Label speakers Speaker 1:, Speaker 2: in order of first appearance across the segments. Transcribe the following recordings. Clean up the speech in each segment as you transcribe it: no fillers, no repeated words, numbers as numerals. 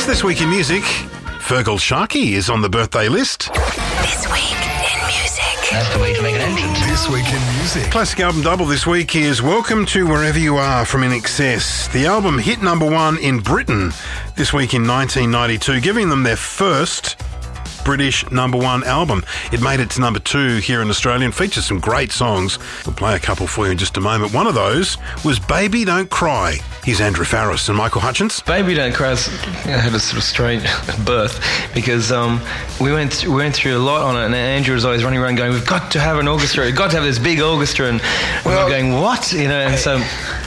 Speaker 1: It's This Week in Music. Fergal Sharkey is on the birthday list.
Speaker 2: This Week in Music.
Speaker 3: That's the way to make an entrance.
Speaker 4: This Week in Music.
Speaker 1: Classic album double this week is Welcome to Wherever You Are from In Excess. The album hit number one in Britain this week in 1992, giving them their first British number one album. It made it to number two here in Australia and features some great songs. We'll play a couple for you in just a moment. One of those was Baby Don't Cry. Here's Andrew Farris and Michael Hutchins.
Speaker 5: Baby Don't Cry had a sort of strange birth because we went through a lot on it, and Andrew was always running around going, "We've got to have an orchestra. We've got to have this big orchestra." And we were going, "What?" And so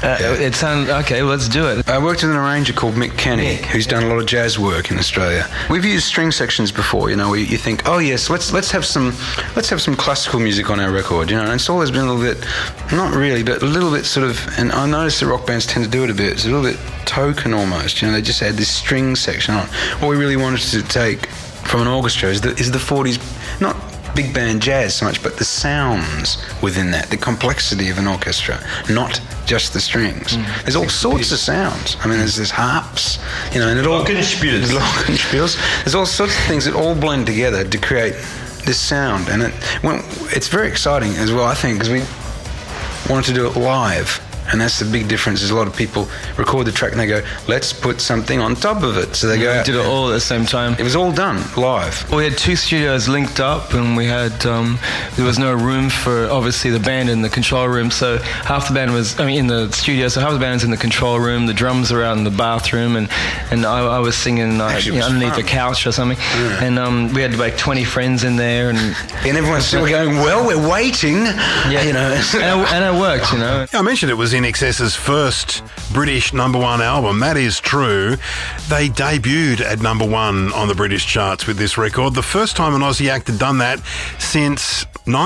Speaker 5: it sounded okay. Well, let's do it.
Speaker 6: I worked with an arranger called Mick Kenny, who's done a lot of jazz work in Australia. We've used string sections before, where you think, oh yes, let's have some classical music on our record, and it's always been a little bit, not really, but a little bit sort of, and I noticed that rock bands tend to do it a bit. It's a little bit token almost, they just add this string section on. What we really wanted to take from an orchestra is the 40s, not big band jazz so much, but the sounds within that, the complexity of an orchestra, not just the strings. There's all sorts of sounds. I mean, there's harps, and it all... Glockenspiels. There's all sorts of things that all blend together to create this sound. And it's very exciting as well, I think, because we wanted to do it live. And that's the big difference, is a lot of people record the track and they go, let's put something on top of it. So they go out.
Speaker 5: Did it all at the same time.
Speaker 6: It was all done live.
Speaker 5: We had two studios linked up, and we had, there was no room for, obviously, the band in the control room. So half the band was, in the studio, so half the band was in the control room, the drums were out in the bathroom, and I was singing underneath the couch or something. Yeah. And we had like 20 friends in there. And
Speaker 6: everyone's still going, well, we're waiting.
Speaker 5: Yeah. And it worked,
Speaker 1: I mentioned it was In Excess's first British number one album. That is true. They debuted at number one on the British charts with this record. The first time an Aussie act had done that since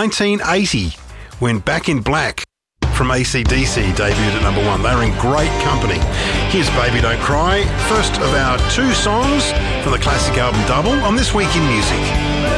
Speaker 1: 1980, when Back in Black from AC/DC debuted at number one. They were in great company. Here's Baby Don't Cry, first of our two songs from the classic album double on This Week in Music.